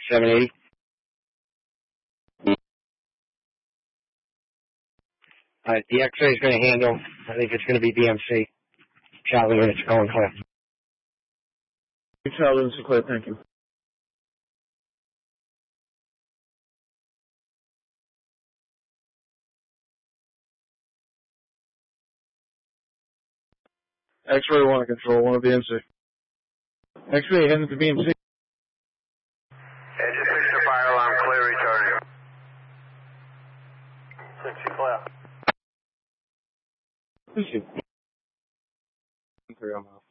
780. The X-ray is going to handle, I think it's going to be DMC. Charlie units going clear. Charlie units are clear, thank you. X-ray 1 control, 1 of BMC. X-ray heading to BMC. Engine picture fire alarm clear, returning. 60 clear. Thank you. 3 on off.